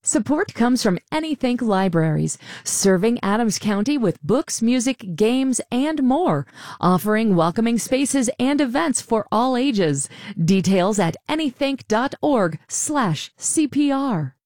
Support comes from Anythink Libraries, serving Adams County with books, music, games, and more, offering welcoming spaces and events for all ages. Details at anythink.org/CPR.